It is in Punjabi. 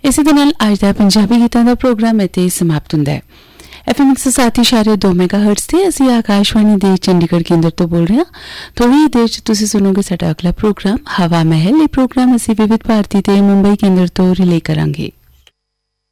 ਇਸੇ ਦੇ ਨਾਲ ਅੱਜ ਦਾ ਪੰਜਾਬੀ ਗੀਤਾਂ ਦਾ ਪ੍ਰੋਗਰਾਮ ਇੱਥੇ ਸਮਾਪਤ ਹੁੰਦਾ ਹੈ। FM 107.2 ਮੈਗਾਹਰਟਜ਼ ਤੇ ਅਸੀਂ ਆਕਾਸ਼ਵਾਣੀ ਦੇ ਚੰਡੀਗੜ੍ਹ ਕੇਂਦਰ ਤੋਂ ਬੋਲ ਰਹੇ ਹਾਂ। ਥੋੜ੍ਹੀ ਦੇਰ 'ਚ ਤੁਸੀਂ ਸੁਣੋਗੇ ਸਾਡਾ ਅਗਲਾ ਪ੍ਰੋਗਰਾਮ ਹਵਾ ਮਹਿਲ। ਇਹ ਪ੍ਰੋਗਰਾਮ ਅਸੀਂ ਵਿਵਿਧ ਭਾਰਤੀ ਤੇ ਮੁੰਬਈ ਕੇਂਦਰ ਤੋਂ ਰਿਲੇ ਕਰਾਂਗੇ।